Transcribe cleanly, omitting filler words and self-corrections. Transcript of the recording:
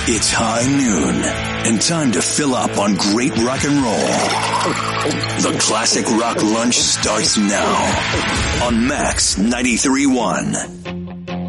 It's high noon and time to fill up on great rock and roll. The Classic Rock Lunch starts now on Max 93.1.